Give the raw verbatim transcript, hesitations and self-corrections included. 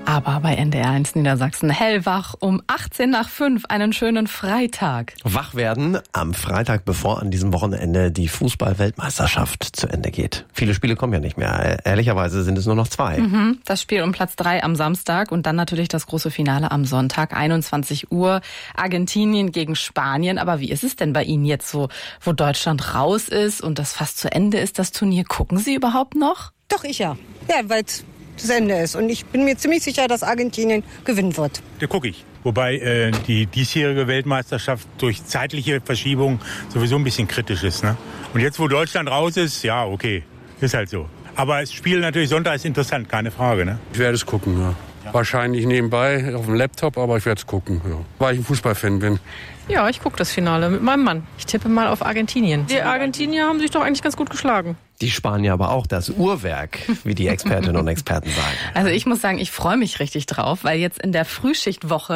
Aber bei N D R eins Niedersachsen hellwach um achtzehn nach fünf, einen schönen Freitag. Wach werden am Freitag, bevor an diesem Wochenende die Fußball-Weltmeisterschaft zu Ende geht. Viele Spiele kommen ja nicht mehr. Ehrlicherweise sind es nur noch zwei. Mhm, das Spiel um Platz drei am Samstag und dann natürlich das große Finale am Sonntag, einundzwanzig Uhr, Argentinien gegen Spanien. Aber wie ist es denn bei Ihnen jetzt so, wo Deutschland raus ist und das fast zu Ende ist, das Turnier? Gucken Sie überhaupt noch? Doch, ich ja. Ja, weil es das Ende ist. Und ich bin mir ziemlich sicher, dass Argentinien gewinnen wird. Da gucke ich. Wobei äh, die diesjährige Weltmeisterschaft durch zeitliche Verschiebung sowieso ein bisschen kritisch ist. Ne? Und jetzt, wo Deutschland raus ist, ja, okay, ist halt so. Aber das Spiel natürlich Sonntag ist interessant, keine Frage. Ne? Ich werde es gucken, ja. Ja. Wahrscheinlich nebenbei auf dem Laptop, aber ich werde es gucken, ja. Weil ich ein Fußballfan bin. Ja, ich gucke das Finale mit meinem Mann. Ich tippe mal auf Argentinien. Die Argentinier haben sich doch eigentlich ganz gut geschlagen. Die Spanier aber auch, das Uhrwerk, wie die Expertinnen und Experten sagen. Also ich muss sagen, ich freue mich richtig drauf, weil jetzt in der Frühschichtwoche